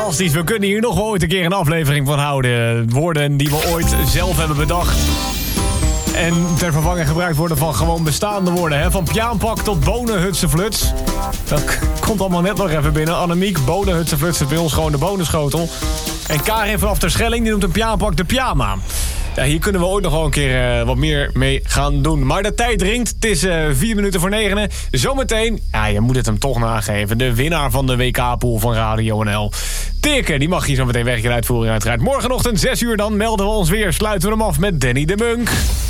fantastisch. We kunnen hier nog wel ooit een keer een aflevering van houden. Woorden die we ooit zelf hebben bedacht. En ter vervanging gebruikt worden van gewoon bestaande woorden. Hè? Van Pjaanpak tot bonenhutsefluts. Dat komt allemaal net nog even binnen. Annemiek, bonenhutsefluts is bij ons gewoon de bonenschotel. En Karin vanaf Terschelling die noemt een Pjaanpak de pyjama. Ja, hier kunnen we ooit nog wel een keer wat meer mee gaan doen. Maar de tijd dringt. Het is 9:04. Zometeen, ja, je moet het hem toch nageven. De winnaar van de WK-pool van Radio NL. Tikken, die mag hier zo meteen weg in uitvoering uiteraard. Morgenochtend 6 uur dan melden we ons weer. Sluiten we hem af met Danny de Munk.